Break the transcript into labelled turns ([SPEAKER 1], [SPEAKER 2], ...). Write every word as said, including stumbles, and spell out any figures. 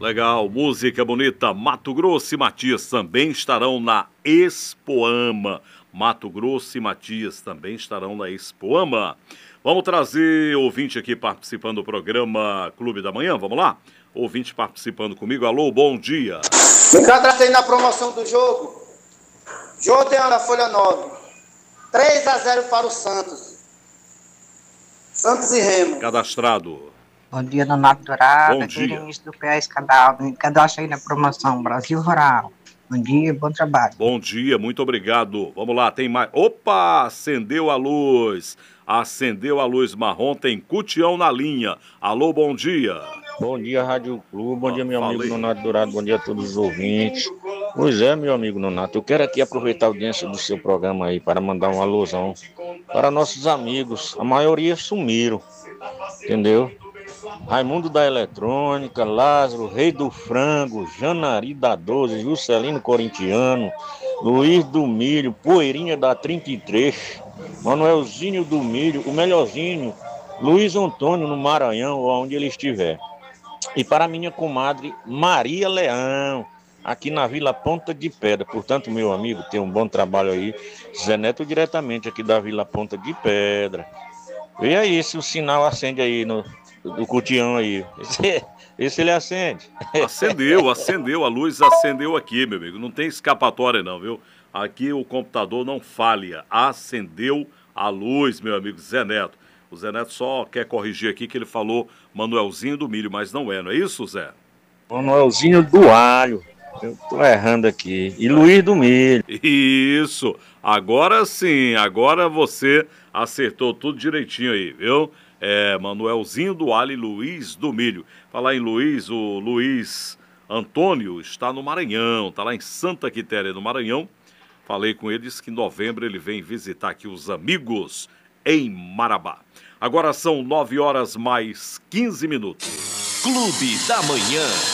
[SPEAKER 1] Legal, música bonita. Mato Grosso e Matias também estarão na Expoama. Mato Grosso e Matias também estarão na Expoama. Vamos trazer ouvinte aqui participando do programa Clube da Manhã, vamos lá? Ouvinte participando comigo, alô, bom dia.
[SPEAKER 2] Me cadastro aí na promoção do jogo. Jordan da Folha nove. três a zero para o Santos. Santos e Remo.
[SPEAKER 1] Cadastrado.
[SPEAKER 3] Bom dia, Nonato Dourado.
[SPEAKER 1] Bom
[SPEAKER 3] Aqui
[SPEAKER 1] dia.
[SPEAKER 3] no início do P A Escadal. Me cadastra aí na promoção Brasil Rural. Bom dia, bom trabalho.
[SPEAKER 1] Bom dia, muito obrigado. Vamos lá, tem mais. Opa, acendeu a luz. Acendeu a luz marrom, tem Cutião na linha. Alô, bom dia.
[SPEAKER 4] Bom dia, Rádio Clube. Bom
[SPEAKER 1] Ah,
[SPEAKER 4] dia, meu
[SPEAKER 1] falei.
[SPEAKER 4] amigo Nonato Dourado. Bom dia a todos os ouvintes. Pois é, meu amigo Nonato. Eu quero aqui aproveitar a audiência do seu programa aí para mandar uma alusão para nossos amigos. A maioria sumiram, entendeu? Raimundo da Eletrônica, Lázaro, Rei do Frango, Janari da doze, Juscelino Corintiano, Luiz do Milho, Poeirinha da trinta e três, Manuelzinho do Milho, o melhorzinho, Luiz Antônio no Maranhão, ou onde ele estiver. E para a minha comadre Maria Leão, aqui na Vila Ponta de Pedra. Portanto, meu amigo, tem um bom trabalho aí. Zé Neto diretamente aqui da Vila Ponta de Pedra. E aí, se o sinal acende aí no, do Cutião aí. Esse, esse ele acende.
[SPEAKER 1] Acendeu, acendeu, a luz acendeu aqui, meu amigo. Não tem escapatória não, viu? Aqui o computador não falha. Acendeu a luz, meu amigo Zé Neto. O Zé Neto só quer corrigir aqui que ele falou Manuelzinho do Milho, mas não é, não é isso, Zé?
[SPEAKER 4] Manuelzinho do Alho. Eu tô errando aqui. E Luiz do Milho.
[SPEAKER 1] Isso, agora sim, agora você acertou tudo direitinho aí, viu? É, Manuelzinho do Alho e Luiz do Milho. Falar em Luiz, o Luiz Antônio está no Maranhão, está lá em Santa Quitéria, no Maranhão. Falei com ele, disse que em novembro ele vem visitar aqui os amigos em Marabá. Agora são nove horas mais quinze minutos.
[SPEAKER 5] Clube da Manhã.